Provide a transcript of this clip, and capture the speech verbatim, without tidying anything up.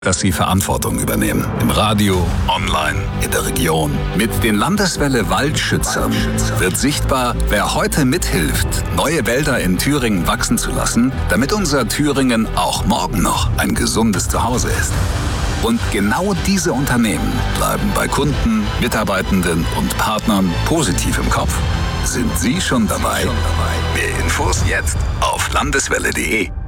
dass sie Verantwortung übernehmen. Im Radio, online, in der Region. Mit den Landeswelle Waldschützern wird sichtbar, wer heute mithilft, neue Wälder in Thüringen wachsen zu lassen, damit unser Thüringen auch morgen noch ein gesundes Zuhause ist. Und genau diese Unternehmen bleiben bei Kunden, Mitarbeitenden und Partnern positiv im Kopf. Sind Sie schon dabei? Mehr Infos jetzt auf landeswelle punkt de.